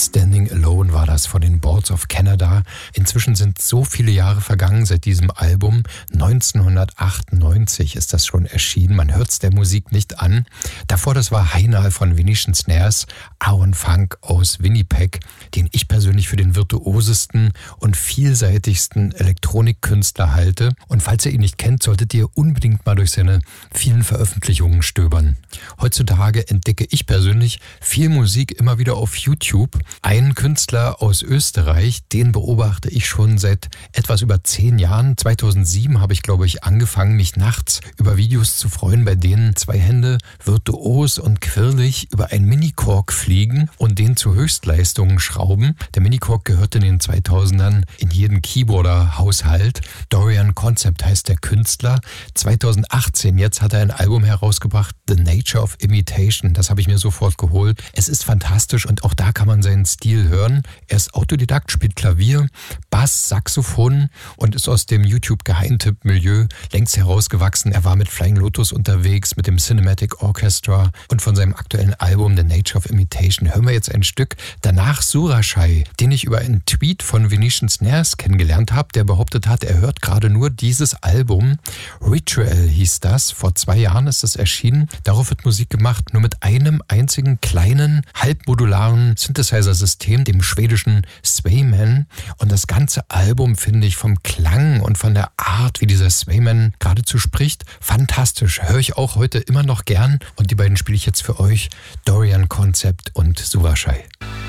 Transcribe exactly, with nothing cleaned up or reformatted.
Standing Alone war das von den Boards of Canada. Inzwischen sind so viele Jahre vergangen seit diesem Album. neunzehnhundertachtundneunzig ist das schon erschienen. Man hört es der Musik nicht an. Davor, das war Heinal von Venetian Snares, Aaron Funk aus Winnipeg, den ich persönlich für den virtuosesten und vielseitigsten Elektronikkünstler halte. Und falls ihr ihn nicht kennt, solltet ihr unbedingt mal durch seine vielen Veröffentlichungen stöbern. Heutzutage entdecke ich persönlich viel Musik immer wieder auf YouTube. Einen Künstler aus Österreich, den beobachte ich schon seit etwas über zehn Jahren. zweitausendsieben habe ich, glaube ich, angefangen, mich nachts über Videos zu freuen, bei denen zwei Hände virtuos und quirlig über ein Minikorg fliegen und den zu Höchstleistungen schrauben. Der Minikorg gehört in den zweitausendern in jeden Keyboarder-Haushalt. Dorian Concept heißt der Künstler. zweitausendachtzehn, jetzt hat er ein Album herausgebracht, The Nature of Imitation. Das habe ich mir sofort geholt. Es ist fantastisch und auch da kann man seinen Stil hören. Er ist Autodidakt, spielt Klavier, Bass, Saxophon und ist aus dem YouTube-Geheimtipp-Milieu längst herausgewachsen. Er war mit Flying Lotus unterwegs, mit dem Cinematic Orchestra und von seinem aktuellen Album The Nature of Imitation hören wir jetzt ein Stück. Danach Surashai, den ich über einen Tweet von Venetian Snares kennengelernt habe, der behauptet hat, er hört gerade nur dieses Album. Ritual hieß das. Vor zwei Jahren ist es erschienen. Darauf wird Musik gemacht, nur mit einem einzigen kleinen, halbmodularen Synthesizer-System, dem schwedischen Swayman. Und das ganze Album finde ich vom Klang und von der Art, wie dieser Swayman geradezu spricht, fantastisch. Höre ich auch heute immer noch gern. Und die beiden spiele ich jetzt für euch. Dorian Concept und Surashai.